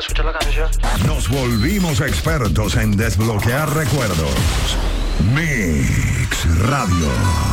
escuchar la canción. Nos volvimos expertos en desbloquear recuerdos. Mix Radio.